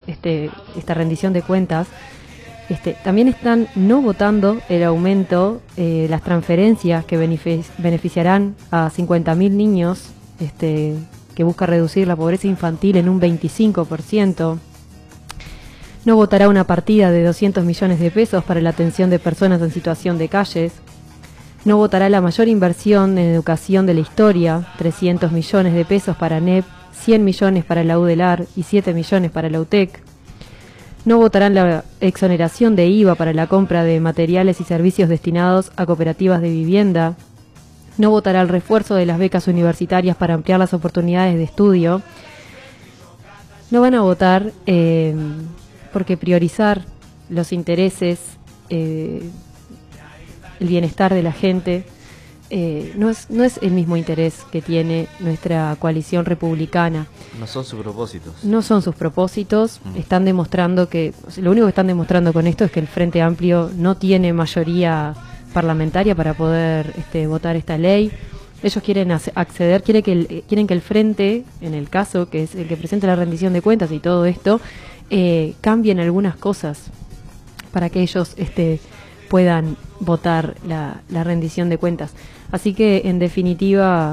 esta rendición de cuentas, también están no votando el aumento, las transferencias que beneficiarán a 50.000 niños, que busca reducir la pobreza infantil en un 25%. No votará una partida de 200 millones de pesos para la atención de personas en situación de calles. No votará la mayor inversión en educación de la historia, 300 millones de pesos para NEP, 100 millones para la UDELAR y 7 millones para la UTEC. No votarán la exoneración de IVA para la compra de materiales y servicios destinados a cooperativas de vivienda. No votará el refuerzo de las becas universitarias para ampliar las oportunidades de estudio. No van a votar porque priorizar los intereses, el bienestar de la gente, no es el mismo interés que tiene nuestra coalición republicana. No son sus propósitos. No son sus propósitos. Están demostrando que, lo único que están demostrando con esto es que el Frente Amplio no tiene mayoría parlamentaria para poder votar esta ley. Ellos quieren acceder, quieren que el Frente, en el caso que es el que presenta la rendición de cuentas y todo esto, cambien algunas cosas para que ellos puedan votar la rendición de cuentas. Así que, en definitiva,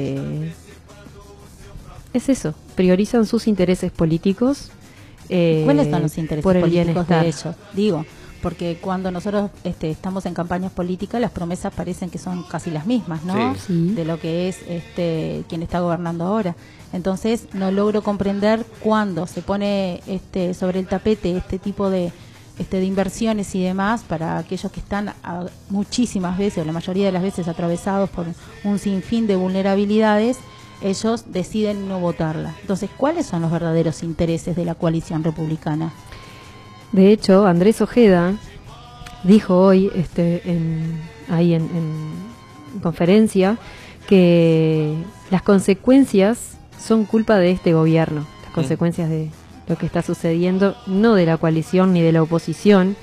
es eso. Priorizan sus intereses políticos. ¿Cuáles son los intereses por el políticos bienestar de ellos? Digo, porque cuando nosotros estamos en campañas políticas, las promesas parecen que son casi las mismas, ¿no? Sí. De lo que es quien está gobernando ahora. Entonces, no logro comprender cuándo se pone sobre el tapete este tipo de inversiones y demás para aquellos que están muchísimas veces, o la mayoría de las veces, atravesados por un sinfín de vulnerabilidades. Ellos deciden no votarla. Entonces, ¿cuáles son los verdaderos intereses de la coalición republicana? De hecho, Andrés Ojeda dijo hoy en conferencia que las consecuencias son culpa de este gobierno, las consecuencias de lo que está sucediendo, no de la coalición ni de la oposición,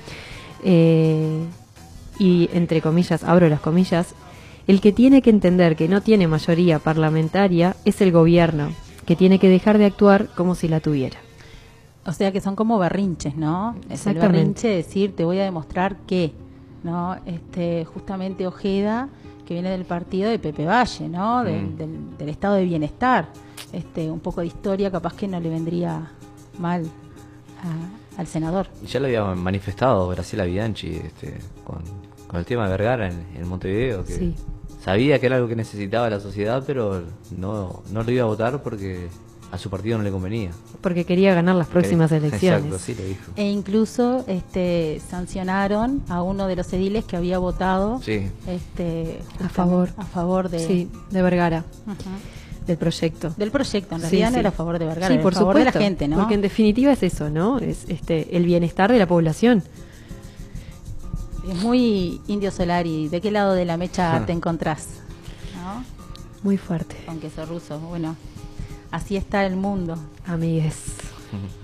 y entre comillas, abro las comillas, el que tiene que entender que no tiene mayoría parlamentaria es el gobierno, que tiene que dejar de actuar como si la tuviera. O sea que son como berrinches, ¿no? Es el berrinche de decir, te voy a demostrar que, ¿no? Justamente Ojeda, que viene del partido de Pepe Valle, ¿no? Del estado de bienestar. Un poco de historia capaz que no le vendría mal al senador. Ya lo había manifestado Graciela Bianchi con el tema de Vergara en Montevideo, que sí, sabía que era algo que necesitaba la sociedad, pero no lo iba a votar porque a su partido no le convenía. Porque quería ganar las próximas elecciones. Exacto, sí lo dijo. E incluso sancionaron a uno de los ediles que había votado a favor de Vergara. Uh-huh. Del proyecto. En realidad no era a favor de Vergara, era por a favor supuesto, de la gente, ¿no? Porque en definitiva es eso, ¿no? Es el bienestar de la población. Es muy Indio Solari. ¿De qué lado de la mecha te encontrás? ¿No? Muy fuerte. Con queso ruso. Bueno, así está el mundo. Amigues.